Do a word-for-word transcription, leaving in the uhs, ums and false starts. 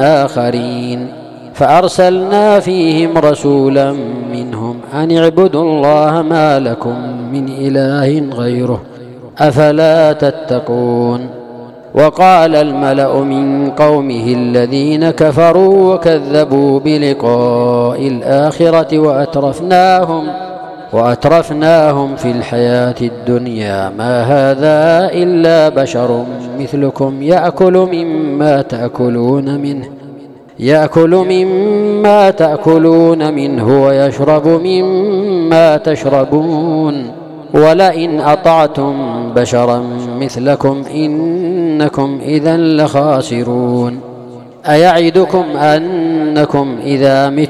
آخرين فأرسلنا فيهم رسولا منهم أن اعبدوا الله ما لكم من إله غيره أفلا تتقون. وقال الملأ من قومه الذين كفروا وكذبوا بلقاء الآخرة وأترفناهم وأترفناهم في الحياة الدنيا ما هذا إلا بشر مثلكم يأكل مما تأكلون منه يأكل مما تأكلون منه ويشرب مما تشربون ولئن أطعتم بشرا مثلكم إنكم إذا لخاسرون. أيعدكم أنكم إذا متم